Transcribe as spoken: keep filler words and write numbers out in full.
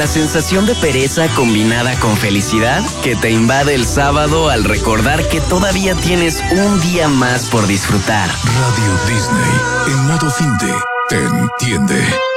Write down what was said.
La sensación de pereza combinada con felicidad que te invade el sábado al recordar que todavía tienes un día más por disfrutar. Radio Disney, en modo fin de, te entiende.